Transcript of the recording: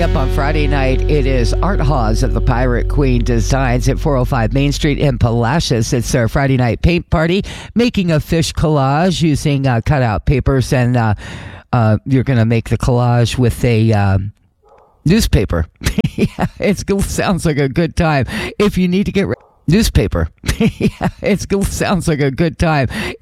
Coming up on Friday night, it is Art Hawes of the Pirate Queen Designs at 405 Main Street in Palacios. It's their Friday night paint party, making a fish collage using cutout papers, and you're going to make the collage with a newspaper. Yeah, it sounds like a good time. If you need to get newspaper, yeah, it sounds like a good time.